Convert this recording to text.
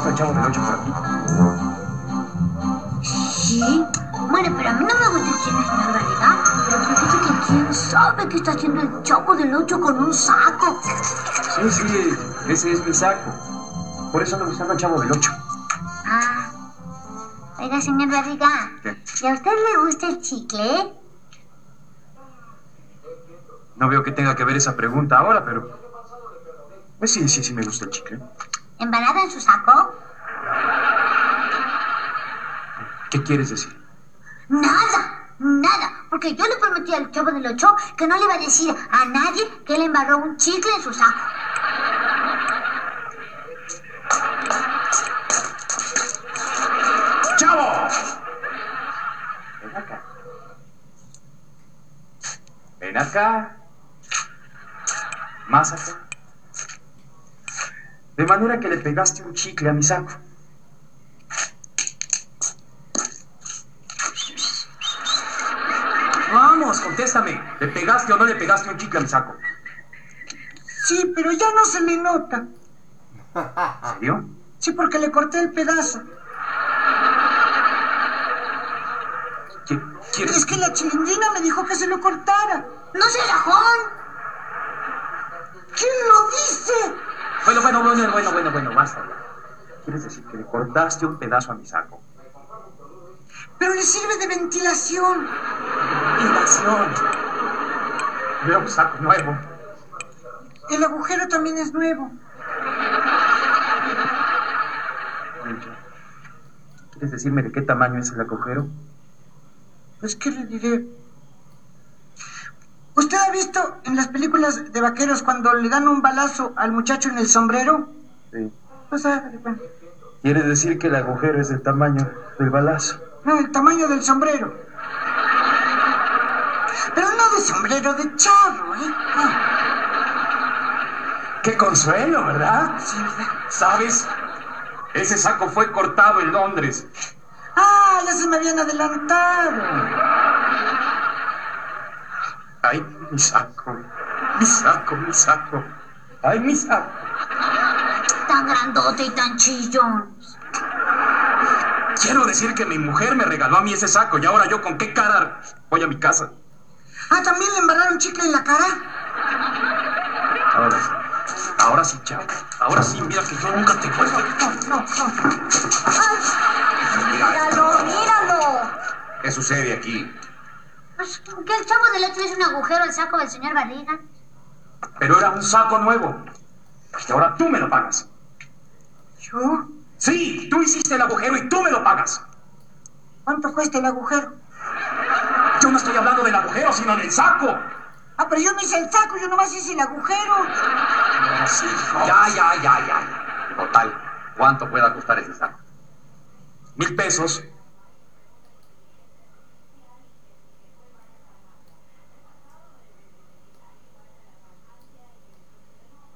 el Chavo del Ocho por aquí? Sí. Bueno, pero a mí no me gusta el cine, señor Barriga. Pero fíjese que quién sabe qué está haciendo el Chavo del Ocho con un saco. Sí, ese es mi saco. Por eso ando buscando al Chavo del Ocho. Ah. Oiga, señor Barriga. ¿Qué? ¿Y a usted le gusta el chicle? No veo que tenga que ver esa pregunta ahora, pero... Pues sí me gusta el chicle. ¿Embalada en su saco? ¿Qué quieres decir? Nada, porque yo le prometí al Chavo del Ocho que no le iba a decir a nadie que él embarró un chicle en su saco. ¡Chavo! Ven acá. Ven acá. Más acá. De manera que le pegaste un chicle a mi saco. Vamos, contéstame. ¿Le pegaste o no le pegaste un chicle a mi saco? Sí, pero ya no se le nota. ¿En serio? Sí, porque le corté el pedazo. ¿Quieres? Es que la chilindrina me dijo que se lo cortara. ¡No se rajón! ¿Quién lo dice? Bueno, basta ya. ¿Quieres decir que le cortaste un pedazo a mi saco? Pero le sirve de ventilación. ¡Ventilación! Era un saco nuevo. El agujero también es nuevo. ¿Quieres decirme de qué tamaño es el agujero? Pues, ¿qué le diré? ¿Usted ha visto en las películas de vaqueros cuando le dan un balazo al muchacho en el sombrero? Sí. Pues, hágale, bueno. ¿Quieres decir que el agujero es del tamaño del balazo? No, el tamaño del sombrero. Pero no de sombrero, de charro, ¿eh? ¡Qué consuelo!, ¿verdad? Sí, ¿verdad? ¿Sabes? Ese saco fue cortado en Londres. Ah, ya se me habían adelantado. ¡Ay, mi saco! ¡Mi saco! ¡Ay, mi saco! Tan grandote y tan chillón. Quiero decir que mi mujer me regaló a mí ese saco y ahora yo con qué cara voy a mi casa. Ah, ¿también le embarraron chicle en la cara? Ahora sí, chavo. Ahora sí, mira que yo nunca te vuelvo. No. ¡Míralo! ¿Qué sucede aquí? Pues que el Chavo del Ocho hizo un agujero al saco del señor Barriga. Pero era un saco nuevo. Y ahora tú me lo pagas. ¿Yo? Sí, tú hiciste el agujero y tú me lo pagas. ¿Cuánto cuesta el agujero? Yo no estoy hablando del agujero, sino del saco. Ah, pero yo no hice el saco, yo nomás hice el agujero. Sí, ya. Total, ¿cuánto pueda costar ese saco? 1,000 pesos.